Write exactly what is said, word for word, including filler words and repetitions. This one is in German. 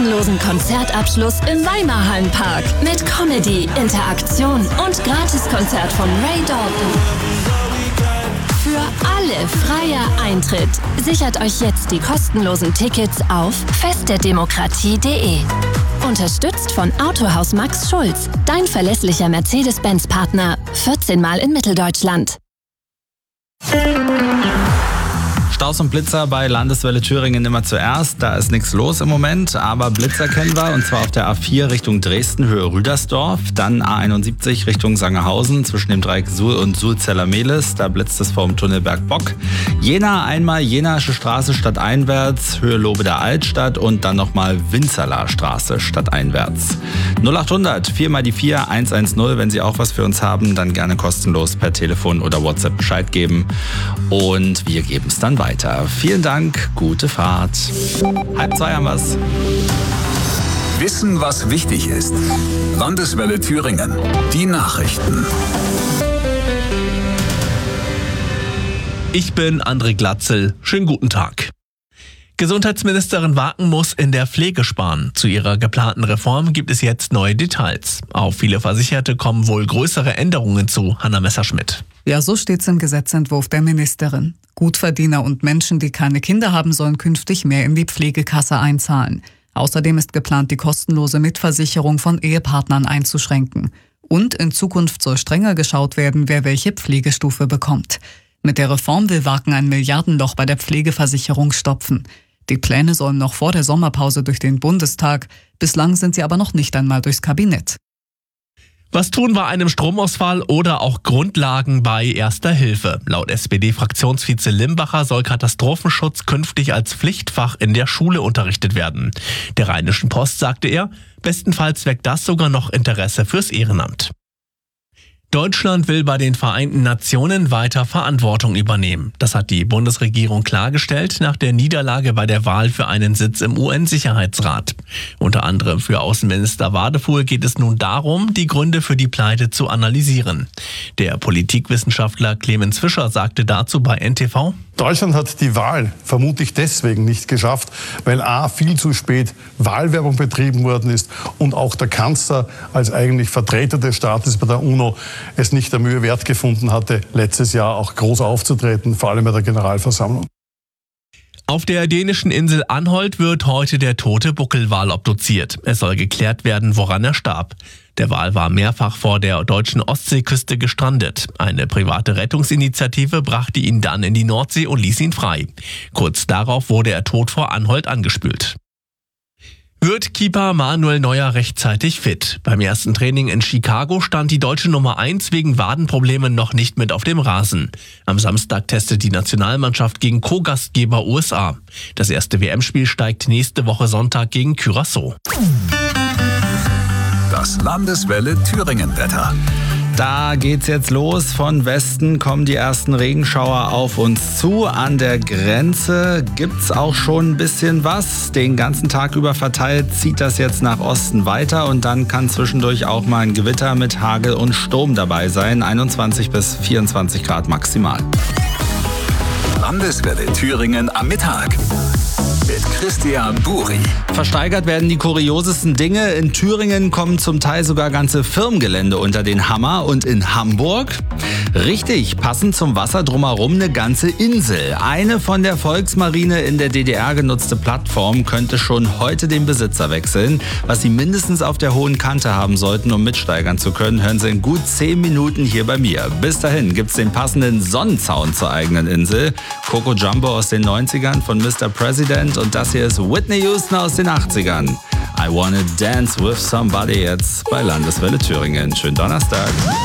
kostenlosen Konzertabschluss im Weimarhallenpark mit Comedy, Interaktion und Gratiskonzert von Ray Dalton. Für alle freier Eintritt. Sichert euch jetzt die kostenlosen Tickets auf fest der demokratie punkt de. Unterstützt von Autohaus Max Schulz, dein verlässlicher Mercedes-Benz-Partner, vierzehn Mal in Mitteldeutschland. Staus und Blitzer bei Landeswelle Thüringen immer zuerst. Da ist nichts los im Moment, aber Blitzer kennen wir, und zwar auf der A vier Richtung Dresden, Höhe Rüdersdorf, dann A einundsiebzig Richtung Sangerhausen, zwischen dem Dreieck Suhl und Suhl-Zeller-Mehlis, da blitzt es vor dem Tunnel Bergbock. Jena einmal Jenasche Straße stadteinwärts, Höhe Lobe der Altstadt, und dann nochmal Winzerler Straße stadteinwärts. null achthundert vier mal die vier eins eins null, wenn Sie auch was für uns haben, dann gerne kostenlos per Telefon oder WhatsApp Bescheid geben und wir geben es dann weiter. Vielen Dank, gute Fahrt. Halb zwei haben wir's. Wissen, was wichtig ist. Landeswelle Thüringen. Die Nachrichten. Ich bin André Glatzel. Schönen guten Tag. Gesundheitsministerin Waken muss in der Pflege sparen. Zu ihrer geplanten Reform gibt es jetzt neue Details. Auf viele Versicherte kommen wohl größere Änderungen zu. Hanna Messerschmidt. Ja, so steht's im Gesetzentwurf der Ministerin. Gutverdiener und Menschen, die keine Kinder haben, sollen künftig mehr in die Pflegekasse einzahlen. Außerdem ist geplant, die kostenlose Mitversicherung von Ehepartnern einzuschränken. Und in Zukunft soll strenger geschaut werden, wer welche Pflegestufe bekommt. Mit der Reform will Waken ein Milliardenloch bei der Pflegeversicherung stopfen. Die Pläne sollen noch vor der Sommerpause durch den Bundestag. Bislang sind sie aber noch nicht einmal durchs Kabinett. Was tun bei einem Stromausfall oder auch Grundlagen bei Erster Hilfe? Laut S P D-Fraktionsvize Limbacher soll Katastrophenschutz künftig als Pflichtfach in der Schule unterrichtet werden. Der Rheinischen Post sagte er, bestenfalls weckt das sogar noch Interesse fürs Ehrenamt. Deutschland will bei den Vereinten Nationen weiter Verantwortung übernehmen. Das hat die Bundesregierung klargestellt nach der Niederlage bei der Wahl für einen Sitz im U N-Sicherheitsrat. Unter anderem für Außenminister Wadefuhl geht es nun darum, die Gründe für die Pleite zu analysieren. Der Politikwissenschaftler Clemens Fischer sagte dazu bei N T V: Deutschland hat die Wahl vermutlich deswegen nicht geschafft, weil a. viel zu spät Wahlwerbung betrieben worden ist und auch der Kanzler als eigentlich Vertreter des Staates bei der UNO es nicht der Mühe wert gefunden hatte, letztes Jahr auch groß aufzutreten, vor allem bei der Generalversammlung. Auf der dänischen Insel Anholt wird heute der tote Buckelwal obduziert. Es soll geklärt werden, woran er starb. Der Wal war mehrfach vor der deutschen Ostseeküste gestrandet. Eine private Rettungsinitiative brachte ihn dann in die Nordsee und ließ ihn frei. Kurz darauf wurde er tot vor Anholt angespült. Wird Keeper Manuel Neuer rechtzeitig fit? Beim ersten Training in Chicago stand die deutsche Nummer eins wegen Wadenproblemen noch nicht mit auf dem Rasen. Am Samstag testet die Nationalmannschaft gegen Co-Gastgeber U S A. Das erste W M-Spiel steigt nächste Woche Sonntag gegen Curaçao. Das Landeswelle Thüringen-Wetter. Da geht's jetzt los. Von Westen kommen die ersten Regenschauer auf uns zu. An der Grenze gibt's auch schon ein bisschen was. Den ganzen Tag über verteilt zieht das jetzt nach Osten weiter und dann kann zwischendurch auch mal ein Gewitter mit Hagel und Sturm dabei sein. einundzwanzig bis vierundzwanzig Grad maximal. Landeswelle Thüringen am Mittag. Mit Christian Buri. Versteigert werden die kuriosesten Dinge. In Thüringen kommen zum Teil sogar ganze Firmengelände unter den Hammer. Und in Hamburg? Richtig, passend zum Wasser drumherum eine ganze Insel. Eine von der Volksmarine in der D D R genutzte Plattform könnte schon heute den Besitzer wechseln. Was Sie mindestens auf der hohen Kante haben sollten, um mitsteigern zu können, hören Sie in gut zehn Minuten hier bei mir. Bis dahin gibt's den passenden Sonnenzaun zur eigenen Insel. Coco Jumbo aus den neunzigern von Mister President und das hier ist Whitney Houston aus den achtzigern. I Wanna Dance With Somebody jetzt bei Landeswelle Thüringen. Schönen Donnerstag.